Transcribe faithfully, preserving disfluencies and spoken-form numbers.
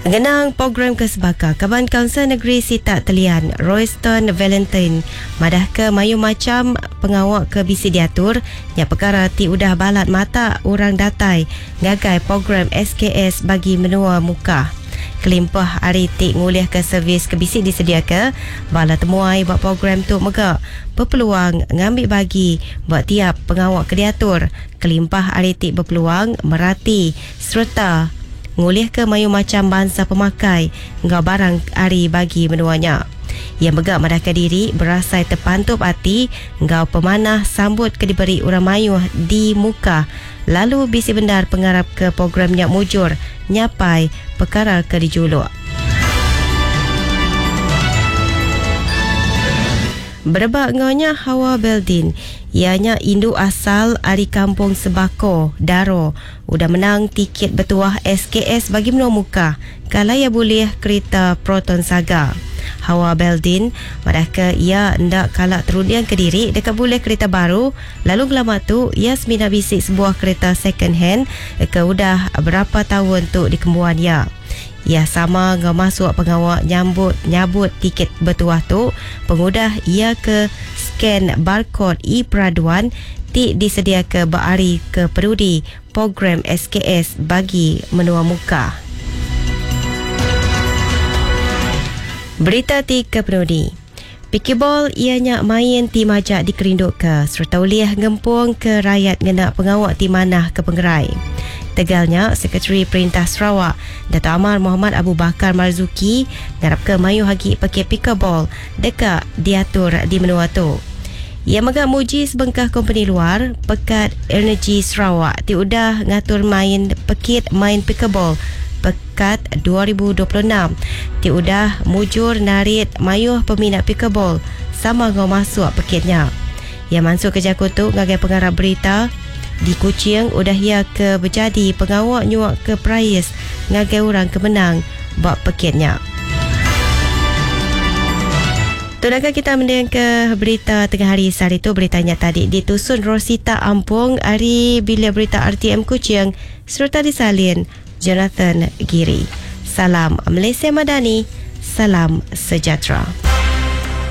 Genang program kesebaka Kaban Kaunsil Negeri Sita Telian Royston Valentine madah ke mayu macam pengawak ke bisi diatur nya perkara ti udah balat mata orang datai ngagai program S K S bagi menua muka. Kelimpah hari tik nguliah ke servis ke bisi disedia ke bala temuai buat program tu mega berpeluang ngambil bagi buat tiap pengawak ke diatur. Kelimpah hari tik berpeluang merati serta nguliah ke mayu macam bangsa pemakai ngau barang hari bagi menuanya. Yang megak madahkan diri berasai terpantup hati ngau pemanah sambut ke diberi orang mayuh di muka. Lalu bisi bendar pengarap ke programnya mujur nyapai perkara ke dijuluk. Berebak ngaunya Hawa Beldin. Ianya induk asal dari kampung Sebako, Daro. Udah menang tiket bertuah S K S bagi menua muka. Kalau ia boleh kereta Proton Saga. Hawa Beldin, madahkah ia hendak kalak terudian ke diri dekat boleh kereta baru. Lalu gelamat tu, ia semina bisik sebuah kereta second hand ke udah berapa tahun tu di kembuan ia. Ia sama ngau masuk pengawak nyambut nyabut tiket bertuah tu, pengudah ia ke scan barcode e-peraduan ti disedia ke berari ke perudi program S K S bagi menua muka. Berita ti ke perudi. Pikibol ianya main ti majak dikerinduk ke serta uliah ngempung ke rakyat ngena pengawak ti manah ke Pengerai. Tegalnya, Sekretari Perintah Sarawak, Dato' Amar Muhammad Abu Bakar Marzuki ngarap ke mayu hagi pakai pikabol dekat diatur di menua tu. Ia megak muji sebengkah company luar, Pekat Energy Sarawak ti udah ngatur main pekit main pikabol Pekat dua ribu dua puluh enam. Ti udah mujur narit mayuh peminat pikabol sama ngau masuk pekitnya. Ia masuk ke Jakutu ngagai pengarap berita di Kuching udah ia ke berjadi pengawak nyuak ke prize ngagai orang kemenang buat pekitnya. Tunakah kita mendengar ke berita tengah hari sehari tu. Beritanya tadi ditusun Rosita Ampung hari bila berita R T M Kuching serta disalin Jonathan Giri. Salam Malaysia Madani, salam sejahtera.